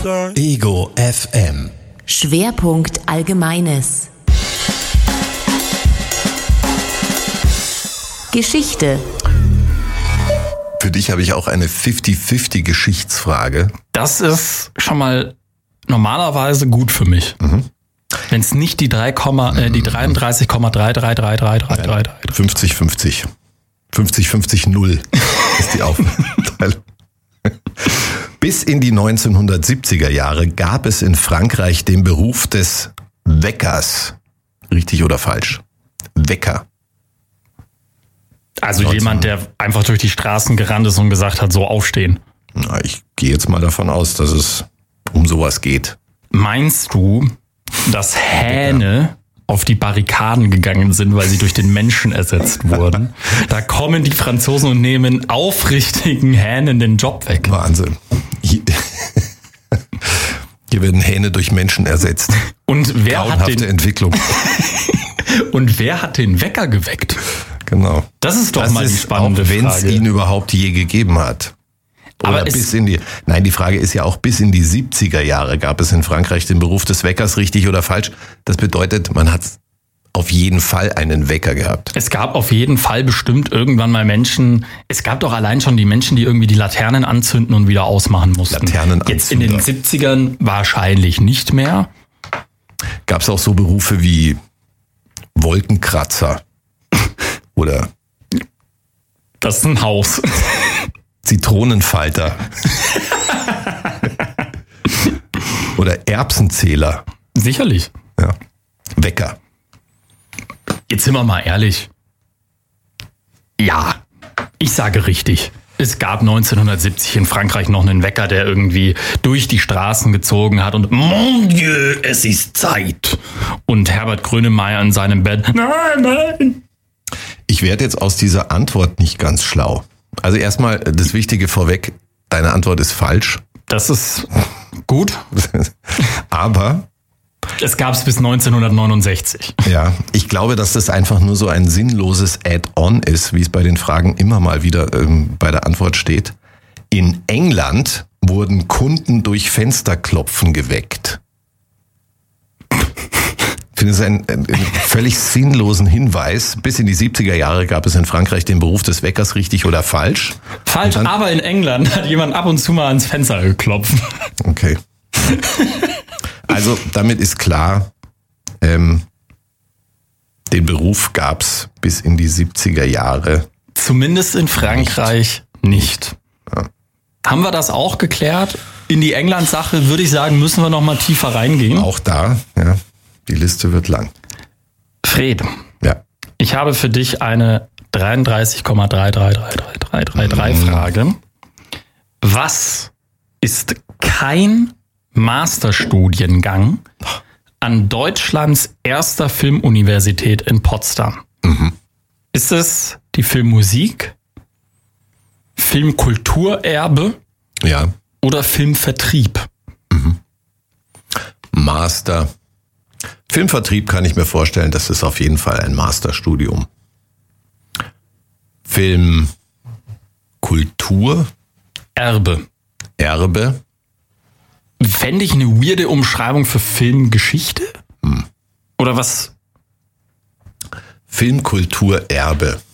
Ego FM. Schwerpunkt Allgemeines. Geschichte. Für dich habe ich auch eine 50-50 Geschichtsfrage. Das ist schon mal normalerweise gut für mich. Wenn es nicht die 33,3333333 50-50. 50-50-0 ist die Aufteilung. Bis in die 1970er Jahre gab es in Frankreich den Beruf des Weckers. Richtig oder falsch? Wecker. Also jemand, der einfach durch die Straßen gerannt ist und gesagt hat, so aufstehen. Na, ich gehe jetzt mal davon aus, dass es um sowas geht. Meinst du, dass Hähne auf die Barrikaden gegangen sind, weil sie durch den Menschen ersetzt wurden? Da kommen die Franzosen und nehmen aufrichtigen Hähnen den Job weg. Wahnsinn. Hier werden Hähne durch Menschen ersetzt. Und wer hat Grauenhafte Entwicklung. Und wer hat den Wecker geweckt? Genau. Das ist doch mal die spannende auch, wenn es Frage. ihn überhaupt je gegeben hat. Oder Aber die Frage ist ja auch, bis in die 70er Jahre gab es in Frankreich den Beruf des Weckers, richtig oder falsch. Das bedeutet, man hat auf jeden Fall einen Wecker gehabt. Es gab auf jeden Fall bestimmt irgendwann mal Menschen, es gab doch allein schon die Menschen, die irgendwie die Laternen anzünden und wieder ausmachen mussten. Jetzt in den 70ern wahrscheinlich nicht mehr. Gab es auch so Berufe wie Wolkenkratzer oder das ist ein Haus. Zitronenfalter oder Erbsenzähler. Sicherlich. Ja. Wecker. Jetzt sind wir mal ehrlich. Ja, ich sage richtig. Es gab 1970 in Frankreich noch einen Wecker, der irgendwie durch die Straßen gezogen hat und Mon Dieu, es ist Zeit. Und Herbert Grönemeyer in seinem Bett. Nein. Ich werde jetzt aus dieser Antwort nicht ganz schlau. Also erstmal das Wichtige vorweg, deine Antwort ist falsch. Das ist gut. Aber es gab es bis 1969. Ja, ich glaube, dass das einfach nur so ein sinnloses Add-on ist, wie es bei den Fragen immer mal wieder bei der Antwort steht. In England wurden Kunden durch Fensterklopfen geweckt. Ich finde es einen völlig sinnlosen Hinweis. Bis in die 70er Jahre gab es in Frankreich den Beruf des Weckers, richtig oder falsch? Falsch, aber in England hat jemand ab und zu mal ans Fenster geklopft. Okay. Also damit ist klar, den Beruf gab's bis in die 70er Jahre. Zumindest in Frankreich nicht. Ja. Haben wir das auch geklärt? In die England-Sache würde ich sagen, müssen wir noch mal tiefer reingehen. Auch da, ja, die Liste wird lang. Fred, ja. Ich habe für dich eine 33,33333 Frage. Was ist kein Masterstudiengang an Deutschlands erster Filmuniversität in Potsdam? Ist es die Filmmusik, Filmkulturerbe Ja. oder Filmvertrieb? Master. Filmvertrieb kann ich mir vorstellen, das ist auf jeden Fall ein Masterstudium. Filmkultur, Erbe. Fände ich eine weirde Umschreibung für Filmgeschichte? Oder was? Filmkulturerbe.